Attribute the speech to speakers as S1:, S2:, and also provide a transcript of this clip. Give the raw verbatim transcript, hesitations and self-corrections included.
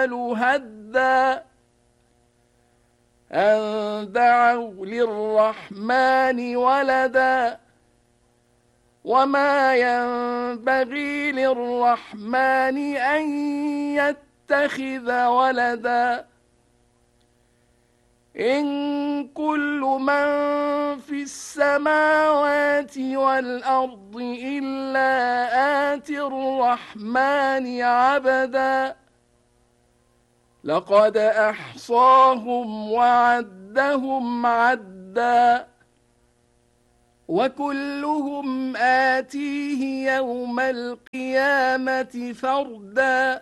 S1: الجبال هدا أن دعوا للرحمن ولدا وما ينبغي للرحمن أن يتخذ ولدا إن كل من في السماوات والأرض إلا آتي الرحمن عبدا لقد أحصاهم وعدهم عدا وكلهم آتيه يوم القيامة فردا